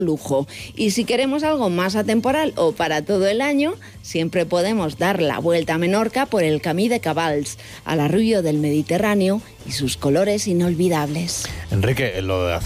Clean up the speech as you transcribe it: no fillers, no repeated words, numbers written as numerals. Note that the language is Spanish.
lujo. Y si queremos algo más atemporal o para todo el año, siempre podemos dar la vuelta a Menorca por el Camí de Cabals, al arrullo del Mediterráneo y sus colores inolvidables. Enrique, lo de hacer